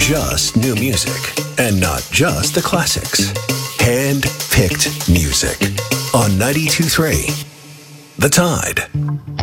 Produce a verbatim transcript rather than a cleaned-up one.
just new music and not just the classics. Hand-picked music on ninety-two point three The Tide.